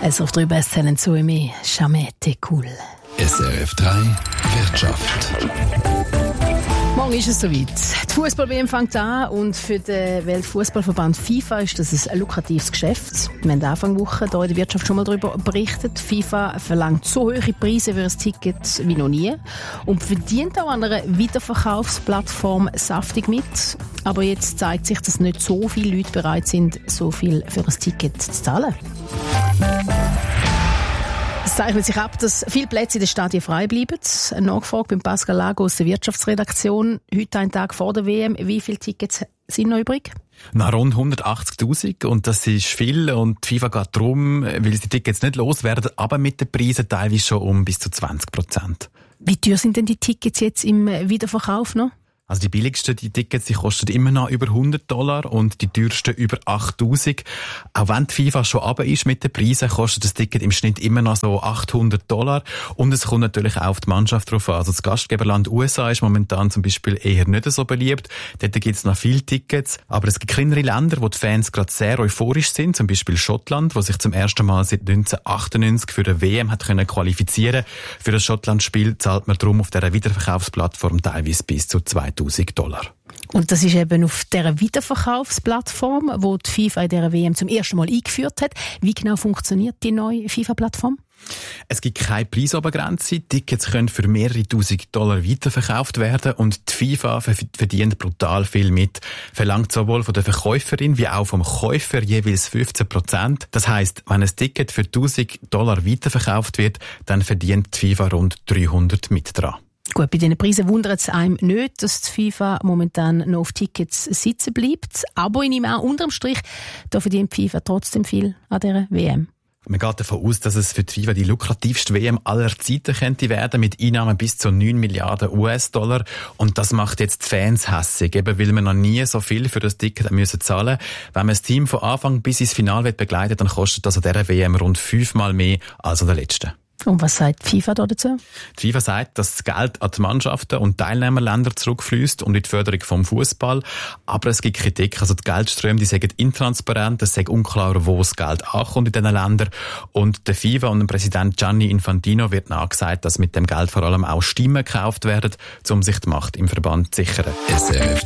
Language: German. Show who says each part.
Speaker 1: Es auf 3 Bestseller zu mir. Jamais t'es cool.
Speaker 2: SRF 3 Wirtschaft.
Speaker 1: Morgen ist es soweit. Die Fußball-WM fängt an und für den Weltfußballverband FIFA ist das ein lukratives Geschäft. Wir haben Anfang der Woche hier in der Wirtschaft schon mal darüber berichtet. FIFA verlangt so hohe Preise für ein Ticket wie noch nie und verdient auch an einer Wiederverkaufsplattform saftig mit. Aber jetzt zeigt sich, dass nicht so viele Leute bereit sind, so viel für ein Ticket zu zahlen. Es zeichnet sich ab, dass viele Plätze in den Stadien frei bleiben. Eine Nachfrage beim Pascal Lago aus der Wirtschaftsredaktion. Heute einen Tag vor der WM. Wie viele Tickets sind noch übrig?
Speaker 3: Na, rund 180'000 und das ist viel und die FIFA geht darum, weil sie die Tickets nicht loswerden, aber mit den Preisen teilweise schon um bis zu 20%.
Speaker 1: Wie teuer sind denn die Tickets jetzt im Wiederverkauf noch?
Speaker 3: Also die billigsten die Tickets, die kosten immer noch über $100 und die teuersten über 8'000. Auch wenn die FIFA schon runter ist mit den Preisen, kostet das Ticket im Schnitt immer noch so $800. Und es kommt natürlich auch auf die Mannschaft drauf an. Also das Gastgeberland USA ist momentan zum Beispiel eher nicht so beliebt. Dort gibt es noch viele Tickets. Aber es gibt kleinere Länder, wo die Fans gerade sehr euphorisch sind. Zum Beispiel Schottland, wo sich zum ersten Mal seit 1998 für eine WM hat können qualifizieren. Für das Schottland-Spiel zahlt man darum auf dieser Wiederverkaufsplattform teilweise bis zu $2'000.
Speaker 1: Und das ist eben auf dieser Wiederverkaufsplattform, wo die FIFA in dieser WM zum ersten Mal eingeführt hat. Wie genau funktioniert die neue FIFA-Plattform?
Speaker 3: Es gibt keine Preisobergrenze. Tickets können für mehrere $1.000 weiterverkauft werden und die FIFA verdient brutal viel mit. Verlangt sowohl von der Verkäuferin wie auch vom Käufer jeweils 15%. Das heisst, wenn ein Ticket für $1.000 weiterverkauft wird, dann verdient die FIFA rund 300 mit dran.
Speaker 1: Gut, bei diesen Preisen wundert es einem nicht, dass die FIFA momentan noch auf Tickets sitzen bleibt. Aber ich nehme auch unterm Strich, da verdient die FIFA trotzdem viel an dieser WM.
Speaker 3: Man geht davon aus, dass es für die FIFA die lukrativste WM aller Zeiten könnte werden, mit Einnahmen bis zu 9 Milliarden US-Dollar. Und das macht jetzt die Fans hässig, eben weil man noch nie so viel für das Ticket müssen zahlen. Wenn man das Team von Anfang bis ins Finale begleitet, dann kostet das an dieser WM rund 5-mal mehr als an der letzten.
Speaker 1: Und was sagt die FIFA dazu?
Speaker 3: Die FIFA sagt, dass das Geld an die Mannschaften und Teilnehmerländer zurückfließt und in die Förderung vom Fußball. Aber es gibt Kritik. Also die Geldströme, die sagen intransparent, es sei unklar, wo das Geld ankommt in diesen Ländern. Und der FIFA und dem Präsident Gianni Infantino wird nachgesagt, dass mit dem Geld vor allem auch Stimmen gekauft werden, um sich die Macht im Verband zu sichern.
Speaker 2: SRF